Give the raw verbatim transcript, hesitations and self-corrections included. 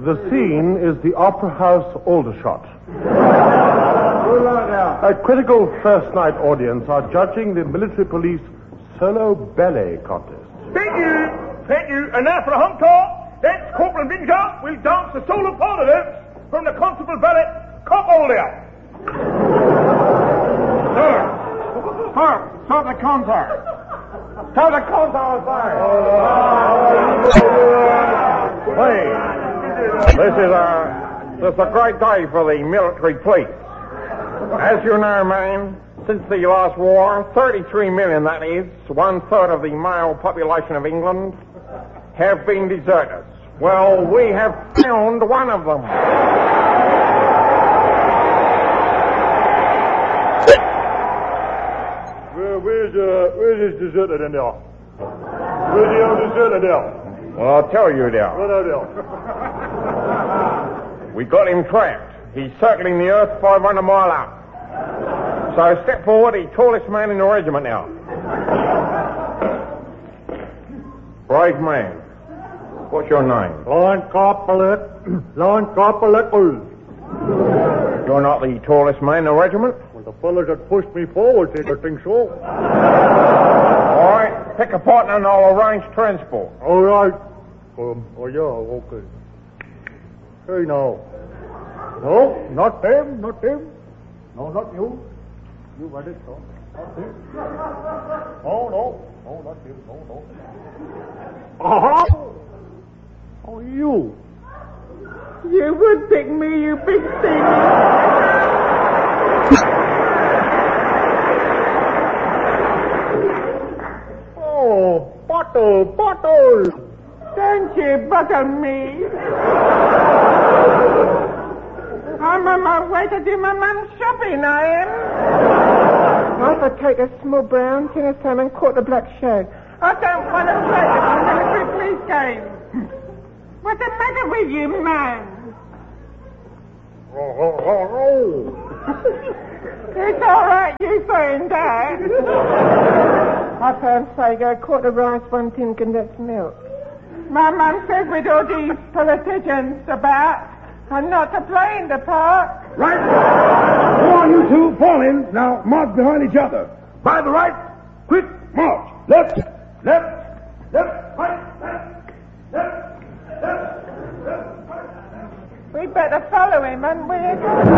The scene is the Opera House Aldershot. A critical first night audience are judging the military police solo ballet contest. Thank you, thank you. And now for a home call, that's Corporal Vinshaw will dance the solo part of it from the Constable Ballet Cop Older. Sir, sir, start the concert. Start the concert, sir. Please, this is a, this is a great day for the military police. As you know, man, since the last war, thirty-three million, that is, one-third of the male population of England, have been deserters. Well, we have found one of them. Where, where's, uh, where's this deserter then, there? Where's the old deserter there? Well, I'll tell you, there. What are there? We got him trapped. He's circling the earth five hundred mile out. So step forward, the tallest man in the regiment now. Brave man. What's your name? Line Corporal. Line Corporal. You're not the tallest man in the regiment? Well, the fellas that pushed me forward didn't think so. All right, pick a partner and I'll arrange transport. All right. Um, oh, yeah, okay. Hey, now. No, not them, not them. No, not you. You read it, no. Not them. No, no. No, not you. No, no. Uh-huh. Oh, you. You would pick me, you big thing. Oh, bottle, bottle. Don't you bottle me. I'm on my way to do my mum's shopping, I am. I'll take a small brown, tin of salmon, quarter black shag. I don't want to play this military police game. What's the matter with you, man? Oh, oh, oh, oh. It's all right, you saying that. I found Sago, quarter rice, one tin condensed milk. My mum says with all these politicians about, I'm not to play in the park. Right. Go on, you two. Fall in. Now, march behind each other. By the right. Quick, march. Left, left, left, right, left, left, left, left, right. We better follow him, and we're